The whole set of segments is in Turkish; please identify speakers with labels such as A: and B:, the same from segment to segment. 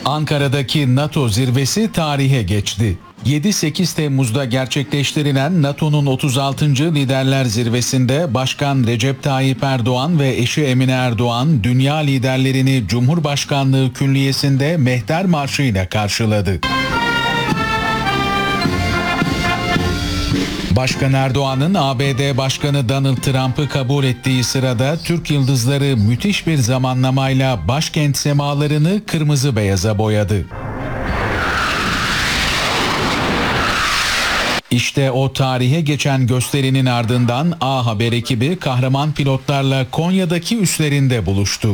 A: Ankara'daki NATO zirvesi tarihe geçti. 7-8 Temmuz'da gerçekleştirilen NATO'nun 36. Liderler Zirvesi'nde Başkan Recep Tayyip Erdoğan ve eşi Emine Erdoğan dünya liderlerini Cumhurbaşkanlığı Külliyesi'nde Mehter Marşı ile karşıladı. Başkan Erdoğan'ın ABD Başkanı Donald Trump'ı kabul ettiği sırada Türk yıldızları müthiş bir zamanlamayla başkent semalarını kırmızı beyaza boyadı. İşte o tarihe geçen gösterinin ardından A Haber ekibi kahraman pilotlarla Konya'daki üslerinde buluştu.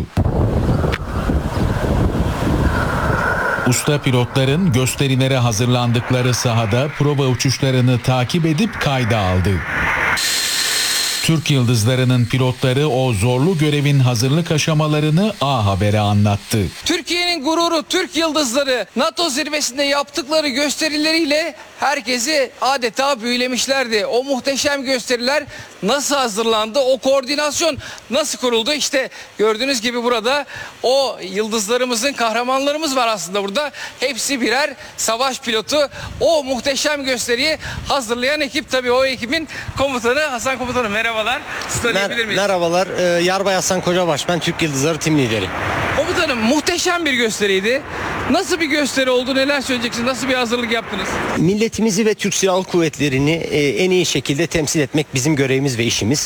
A: Usta pilotların gösterilere hazırlandıkları sahada prova uçuşlarını takip edip kayda aldı. Türk yıldızlarının pilotları o zorlu görevin hazırlık aşamalarını A Haber'e anlattı.
B: Türkiye'nin gururu Türk yıldızları NATO zirvesinde yaptıkları gösterileriyle herkesi adeta büyülemişlerdi. O muhteşem gösteriler nasıl hazırlandı? O koordinasyon nasıl kuruldu? İşte gördüğünüz gibi burada o yıldızlarımızın, kahramanlarımız var aslında burada. Hepsi birer savaş pilotu. O muhteşem gösteriyi hazırlayan ekip, tabii o ekibin komutanı Hasan Komutanım. Merhabalar. Siz tanıyabilir miyiz?
C: Merhabalar. Yarbay Hasan Kocabaş, ben Türk Yıldızları tim lideri.
B: Komutanım, muhteşem bir gösteriydi. Nasıl bir gösteri oldu? Neler söyleyeceksiniz? Nasıl bir hazırlık yaptınız?
C: Milletimizi ve Türk Silahlı Kuvvetleri'ni en iyi şekilde temsil etmek bizim görevimiz ve işimiz.